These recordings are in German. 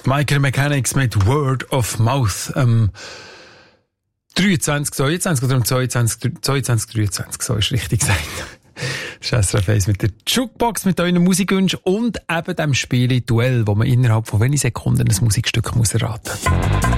Michael Mechanics mit Word of Mouth. 23 oder 22, so ist richtig gesagt. Das ist SRF 1 mit der Jukebox, mit euren Musikwünschen und eben dem Spiel Duell, wo man innerhalb von wenigen Sekunden ein Musikstück muss erraten muss.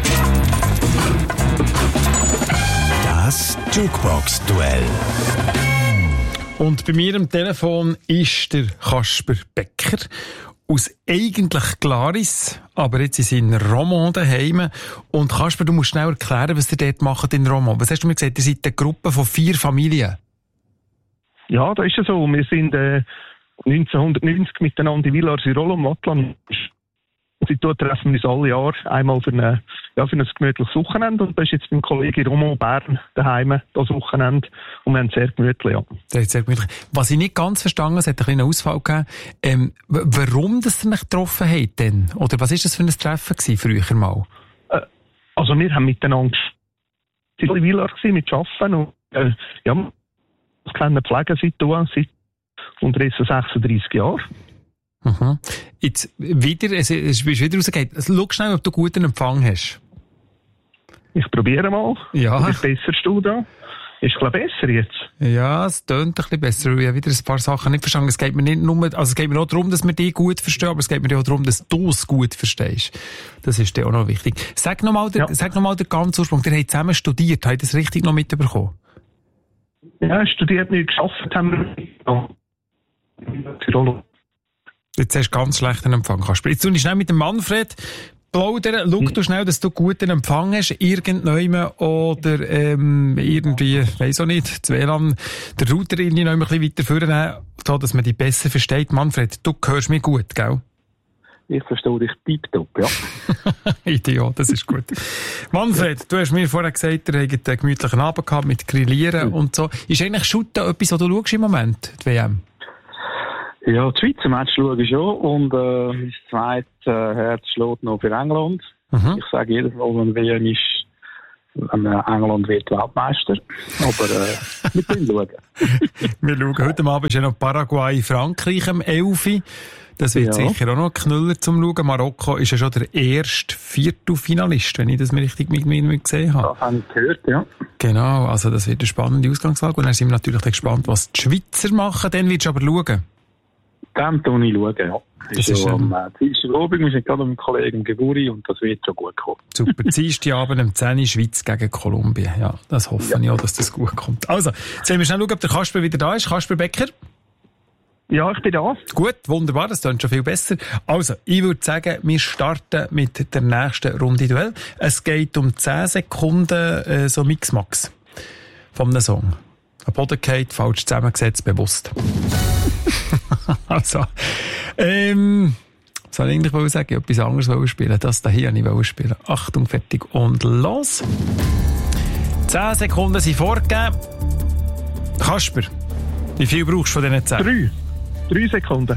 Das Jukebox-Duell. Und bei mir am Telefon ist der Kasper Becker aus eigentlich Glaris, aber jetzt ist in Romont daheim. Und Kasper, du musst schnell erklären, was ihr dort macht in Romont. Was hast du mir gesagt? Ihr seid eine Gruppe von 4 Familien. Ja, das ist ja so. Wir sind 1990 miteinander in Villars-sur-Rolle und Wattland. Seitdem treffen wir uns alle Jahre einmal für ein gemütliches Wochenende. Und das ist jetzt mein Kollege Romont Bern daheim, das Wochenende. Und wir haben es sehr gemütlich, ja. Sehr gemütlich. Was ich nicht ganz verstanden habe, es hat einen kleinen Ausfall gegeben. Warum das ihr nicht getroffen habt denn? Oder was war das für ein Treffen gewesen, früher mal? Also wir haben miteinander in Villars mit Arbeiten und ja, das kleine Pflegen seit unterdessen 36 Jahren. Mhm. Jetzt wieder, es bist wieder rausgegangen. Schau schnell, ob du guten Empfang hast. Ich probiere mal. Ja. Ist besser du da? Ist glaube besser jetzt. Ja, es tönt ein bisschen besser. Ich habe wieder ein paar Sachen nicht verstanden. Es geht mir nicht nur, also es geht mir auch darum, dass wir dich gut verstehen, aber es geht mir auch darum, dass du es gut verstehst. Das ist dir auch noch wichtig. Sag nochmal den ganzen Ursprung. Ihr habt zusammen studiert. Habt ihr das richtig noch mitbekommen? Ja, studiert nicht geschafft haben wir. Jetzt hast du ganz schlechten Empfang, Kasper. Jetzt tue ich schnell mit dem Manfred plaudern. Schau du schnell, dass du guten Empfang hast, irgendjemand oder irgendwie, weiss auch nicht, das WLAN, der Router irgendwie noch ein bisschen weiter vornehmen, so dass man dich besser versteht. Manfred, du hörst mich gut, gell? Ich verstehe dich tiptop, ja. Ideal, das ist gut. Manfred, du hast mir vorher gesagt, ihr habt einen gemütlichen Abend gehabt mit Grillieren und so. Ist eigentlich Shooten etwas, was du schaust im Moment, die WM? Ja, das Schweizer Match schaue ich schon und mein zweites Herz schlägt noch für England. Mhm. Ich sage jedes Mal, wenn WM ist, England wird Weltmeister. Aber wir können schauen. Wir schauen. Heute Abend ist ja noch Paraguay-Frankreich am 11. Das wird sicher auch noch ein Knüller zum Schauen. Marokko ist ja schon der erste Viertelfinalist, wenn ich das mir richtig gesehen habe. Das habe ich gehört, ja. Genau, also das wird eine spannende Ausgangslage. Und dann sind wir natürlich gespannt, was die Schweizer machen. Dann wirst du aber schauen. Dann schaue ich, ja. Das ist am Dienstagabend, wir sind gerade mit dem Kollegen Geburi und das wird schon gut kommen. Super, Dienstagabend um 10 Uhr Schweiz gegen Kolumbien. Ja, das hoffe ich auch, dass das gut kommt. Also, jetzt werden wir schnell schauen, ob der Kasper wieder da ist. Kasper Becker? Ja, ich bin da. Gut, wunderbar, das klingt schon viel besser. Also, ich würde sagen, wir starten mit der nächsten Runde Duell. Es geht um 10 Sekunden, so Mix-Max von einem Song. Ein Boden geht, falsch zusammengesetzt, bewusst. Also, was soll ich eigentlich sagen? Etwas anderes spielen. Das hier wollte ich spielen. Achtung, fertig und los. 10 Sekunden sind vorgegeben. Kasper, wie viel brauchst du von diesen 10? 3 Sekunden.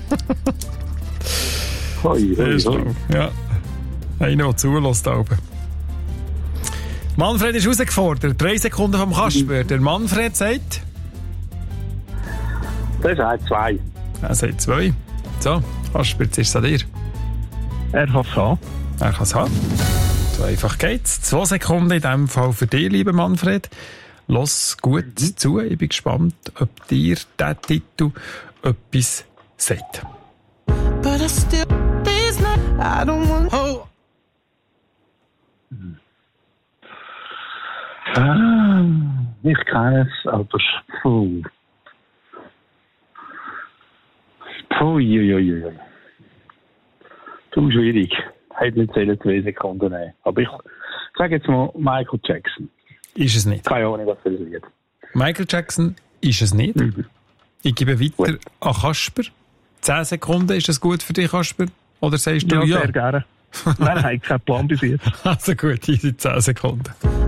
Ja. Einer, der zulässt da oben. Manfred ist herausgefordert. 3 Sekunden vom Kasper. Der Manfred sagt... Der sagt 2. Er sagt 2. So, Kasper, jetzt ist es an dir. Er kann es haben. Er kann es haben. So einfach geht's. 2 Sekunden in diesem Fall für dich, lieber Manfred. Los gut zu. Ich bin gespannt, ob dir dieser Titel etwas sagt. But I still, I don't want... Oh. Ich kenne es, aber Zu schwierig. Hätte nicht 2 Sekunden nehmen. Aber ich sage jetzt mal Michael Jackson. Ist es nicht. Keine Ahnung, was das ist. Michael Jackson ist es nicht. Mhm. Ich gebe weiter an Kasper. 10 Sekunden, ist das gut für dich, Kasper? Oder sagst du ja? Ja, sehr gerne. Nein, kein Plan bis jetzt. Also gut, hier sind 10 Sekunden.